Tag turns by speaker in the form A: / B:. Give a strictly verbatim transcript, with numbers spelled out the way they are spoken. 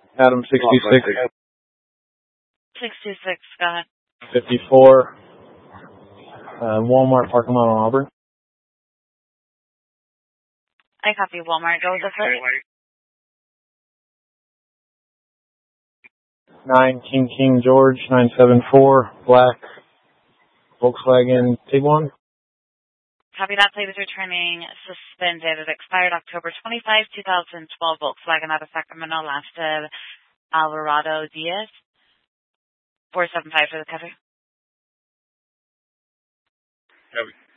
A: Adam sixty-six.
B: sixty-six, go ahead.
A: fifty-four. Uh, Walmart parking lot on Auburn.
B: I copy Walmart. Go with the first.
A: nine King King George, nine seven four, black Volkswagen Tiguan.
B: Copy that. Plate is returning suspended. It expired October twenty-fifth, twenty twelve. Volkswagen out of Sacramento. Last of Alvarado Diaz. four seven five for the cover.
C: Copy.